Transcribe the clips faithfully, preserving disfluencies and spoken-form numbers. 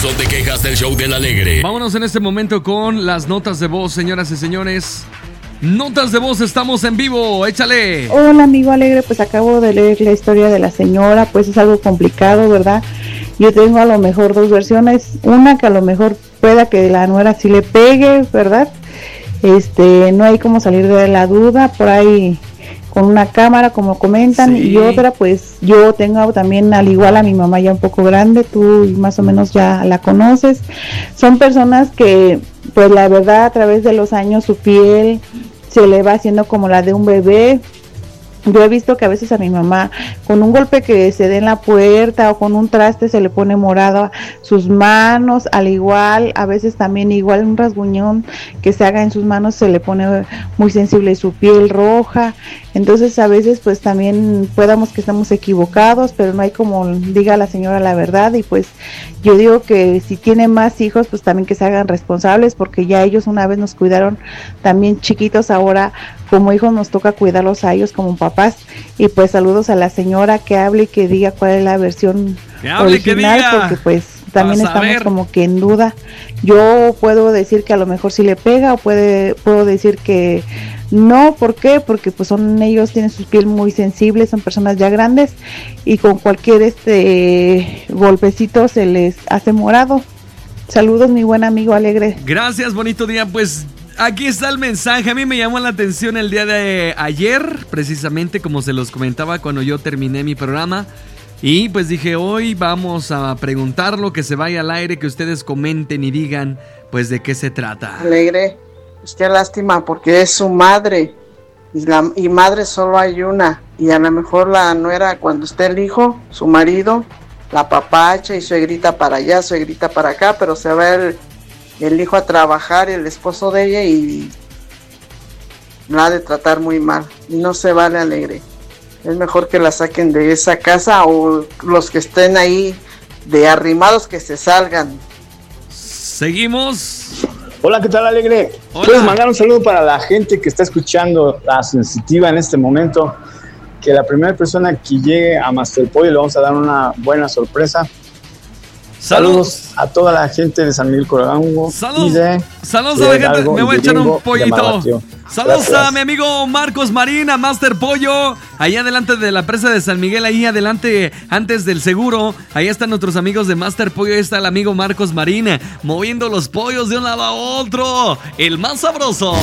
buzón de quejas del show del Alegre. Vámonos en este momento con las notas de voz, señoras y señores. Notas de voz, estamos en vivo, échale. Hola amigo Alegre, pues acabo de leer la historia de la señora, pues es algo complicado, ¿verdad? Yo tengo a lo mejor dos versiones, una que a lo mejor pueda que la nuera sí le pegue, ¿verdad? Este, no hay como salir de la duda, por ahí con una cámara como comentan, sí. Y otra pues yo tengo también al igual a mi mamá ya un poco grande, tú más o menos ya la conoces, son personas que pues la verdad a través de los años su piel se le va haciendo como la de un bebé. Yo he visto que a veces a mi mamá con un golpe que se dé en la puerta o con un traste se le pone morado sus manos, al igual, a veces también igual un rasguñón que se haga en sus manos se le pone muy sensible su piel roja. Entonces a veces pues también podamos que estamos equivocados, pero no hay como diga la señora la verdad, y pues yo digo que si tiene más hijos pues también que se hagan responsables, porque ya ellos una vez nos cuidaron también chiquitos, ahora como hijos nos toca cuidarlos a ellos como papás. Y pues saludos a la señora, que hable y que diga cuál es la versión que hable, original, que diga. Porque pues también Vas a estamos ver. como que en duda. Yo puedo decir que a lo mejor sí le pega, o puede puedo decir que no. ¿Por qué? Porque pues son ellos, tienen su piel muy sensible, son personas ya grandes y con cualquier este golpecito se les hace morado. Saludos mi buen amigo Alegre. Gracias, bonito día. Pues aquí está el mensaje. A mí me llamó la atención el día de ayer, precisamente como se los comentaba cuando yo terminé mi programa. Y pues dije, hoy vamos a preguntarlo, que se vaya al aire, que ustedes comenten y digan pues de qué se trata. Alegre, pues qué lástima, porque es su madre, y, la, y madre solo hay una, y a lo mejor la nuera, cuando esté el hijo, su marido, la papacha y suegrita para allá, suegrita para acá, pero se va el, el hijo a trabajar, el esposo de ella, y la ha de tratar muy mal, y no se vale, Alegre. Es mejor que la saquen de esa casa, o los que estén ahí de arrimados que se salgan. Seguimos. Hola, ¿qué tal, Alegre? Hola. Puedes mandar un saludo para la gente que está escuchando La Sensitiva en este momento. Que la primera persona que llegue a Master Pollo le vamos a dar una buena sorpresa. Saludos. Saludos a toda la gente de San Miguel Corogango. Saludos. Y de Saludos a la gente. Me voy a echar un pollito. Saludos Gracias. a mi amigo Marcos Marín, a Master Pollo, allá adelante de la presa de San Miguel, ahí adelante, antes del seguro. Ahí están nuestros amigos de Master Pollo. Ahí está el amigo Marcos Marín, moviendo los pollos de un lado a otro. El más sabroso.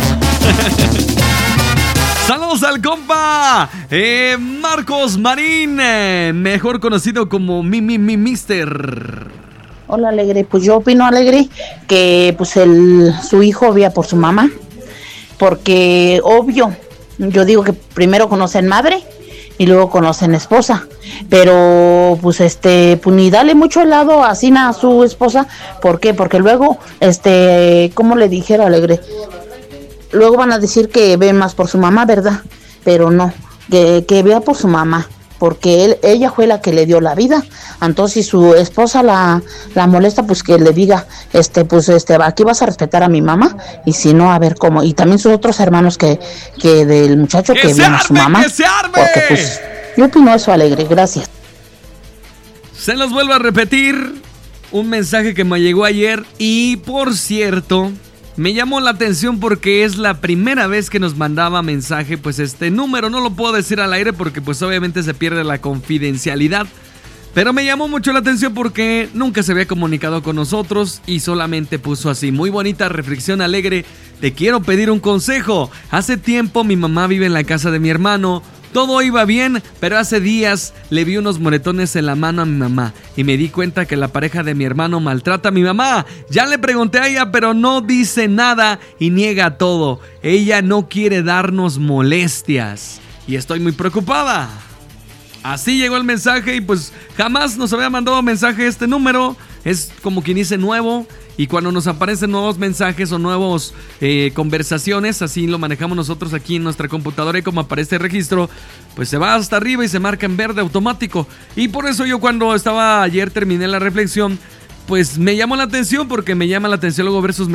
Saludos al compa eh, Marcos Marín, eh, mejor conocido como Mi Mi Mi Mister. Hola Alegre, pues yo opino Alegre que pues el su hijo vía por su mamá, porque obvio, yo digo que primero conocen madre y luego conocen esposa, pero pues este, pues ni dale mucho helado así a su esposa. ¿Por qué? Porque luego, este, ¿cómo le dijera Alegre? Luego van a decir que ve más por su mamá, ¿verdad? Pero no, que, que vea por su mamá, porque él, ella fue la que le dio la vida. Entonces, si su esposa la, la molesta, pues que le diga, este, pues este, aquí vas a respetar a mi mamá, y si no, a ver cómo. Y también sus otros hermanos que, que del muchacho que, que vean a su mamá. ¡Que se arme! Porque pues, yo opino eso, Alegre, gracias. Se los vuelvo a repetir, un mensaje que me llegó ayer, y por cierto, me llamó la atención porque es la primera vez que nos mandaba mensaje, pues este número, no lo puedo decir al aire porque pues obviamente se pierde la confidencialidad, pero me llamó mucho la atención porque nunca se había comunicado con nosotros y solamente puso así: muy bonita reflexión, Alegre, te quiero pedir un consejo. Hace tiempo mi mamá vive en la casa de mi hermano. Todo iba bien, pero hace días le vi unos moretones en la mano a mi mamá y me di cuenta que la pareja de mi hermano maltrata a mi mamá. Ya le pregunté a ella, pero no dice nada y niega todo. Ella no quiere darnos molestias y estoy muy preocupada. Así llegó el mensaje y pues jamás nos había mandado mensaje este número. Es como quien dice nuevo. Y cuando nos aparecen nuevos mensajes o nuevos eh, conversaciones, así lo manejamos nosotros aquí en nuestra computadora, y como aparece el registro, pues se va hasta arriba y se marca en verde automático. Y por eso yo cuando estaba ayer terminé la reflexión, pues me llamó la atención, porque me llama la atención luego ver sus